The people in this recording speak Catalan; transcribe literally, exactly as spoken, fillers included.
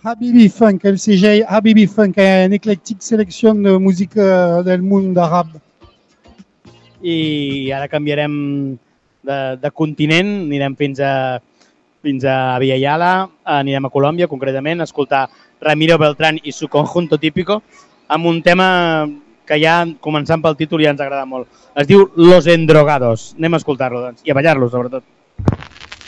Habibi Funk, el segell Habibi Funk, una eclèctica selecció de música del món àrab. I ara canviarem de, de continent, anirem fins a, fins a Villayala, anirem a Colòmbia concretament, a escoltar Ramiro Beltrán i su conjunto típico, amb un tema que ja, començant pel títol, ja ens agrada molt. Es diu Los Endrogados. Anem a escoltar-lo, doncs, i a ballar-lo, sobretot.